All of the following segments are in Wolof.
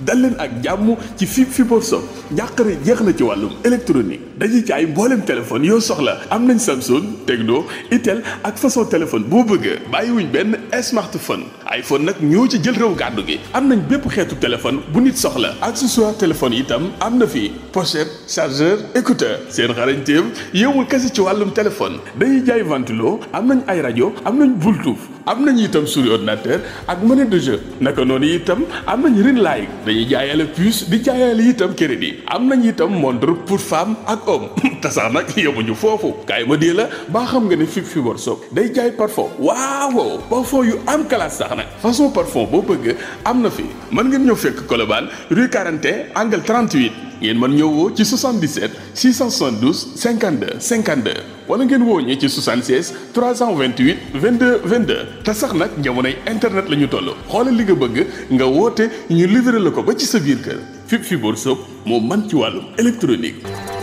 dal leen ak jàmm ci Fibre Shop njàqare jeex na ci wàllum électronique dañuy jaay mboolem téléphone yoo soxla am nañ Samsung Tecno Itel ak façon téléphone boo bëgg bàyyiwuñ benn smartphone iPhone nag ñoo ci jël réew gàddu gi am nañ bépp xeetu téléphone bu nit soxla accessoire téléphone itam am na fi pochette chargeur écouteur seen xarañteem yowul kese ci wàllum téléphone dañuy jaay ventilo am nañ ay rajo am nañ Bluetooth am nañ itam souris ordinateur ak monnaie de jeu naka noonu itam am nañ ring light dañuy jaayale puce di jaayale itam crédit am nañ itam montre pour femme ak homme te sax nag yemuñu foofu kaay ma dee la baa xam nga ne Fibre Shop day jaay parfum waaw parfum yu am classe sax nag façon parfum boo bëgg am na fi mën ngeen ñëw fekk Colobane rue 41 angle 38 ngeen mën ñëw woo ci 77 672 52 52 wala ngeen woo ñi ci 76 328 22 22 te sax nag jamonoy internet la ñu toll xoolal li nga bëgg nga woote ñu livré la ko ba ci sa biir kër Fibre Shop moo man ci wàllum électronique.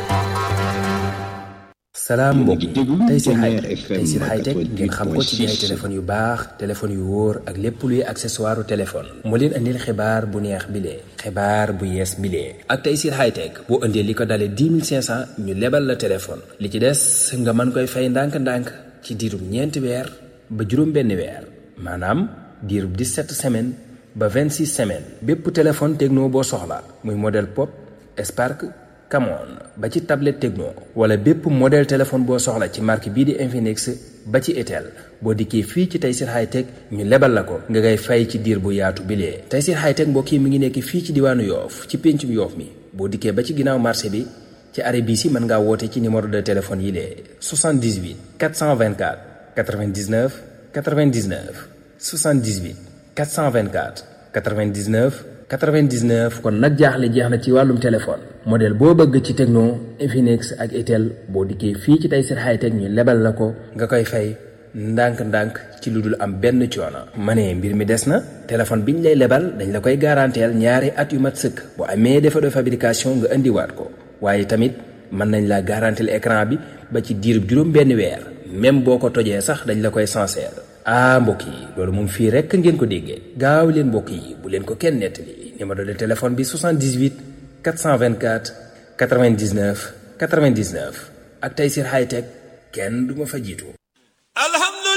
salaam mbokk yi Tayssir Hightech ngeen xam ko ci jaay téléphone yu baax téléphone yu wóor ak lépp luy accessoire téléphone moo leen andil xibaar bu neex bile xibaar bu yees bile ak Tayssir Hightech boo indee li ko dalee 10 500 ñu lebal la téléphone li ci des nga mën koy fay ndànk-ndànk ci diirub ñeenti weer ba juróom benn weer maanaam diirub 17 semaines ba 26 semaines bépp téléphone Tecno boo soxla muy modèle Pop Spark Camon ba ci tablette Tecno wala bépp modèle téléphone boo soxla ci marque bii di Infinix ba ci Itel boo dikkee fii ci Tayssir Hightech ñu lebal la ko nga ngay fay ci diir bu yaatu bilee Tayssir Hightech mbokk yi mi ngi nekk fii ci diwaanu Yoof ci péncum Yoof mi boo dikkee ba ci ginnaaw marché bi ci arrêt bii si mën ngaa woote ci numéro de téléphone yi lee 78 424 99 99 78 424 99 99 kon nag jaaxle jeex na ci wàllum téléphone modèle boo bëgg ci Tecno Infinix ak Itel boo dikkee fii ci Tayssir Hightech ñu lebal la ko nga koy fay ndànk-ndànk ci lu dul am benn coono. ma ne mbir mi des na téléphone biñ lay lebal dañ la koy garanteel ñaari at yu mat sëkk bu amee défaut de fabrication nga indiwaat ko waaye tamit mën nañ la garanteel écran bi ba ci diirub juróom benn weer même boo ko tojee sax dañ la koy sincère. mbokk yi loolu moom fii rekk ngeen ko déggee gaaw leen mbokk yi bu leen ko kenn nettali numéro de téléphone bi 78 424 99 99 ak Tayssir Hightech kenn du ma fa jiitu.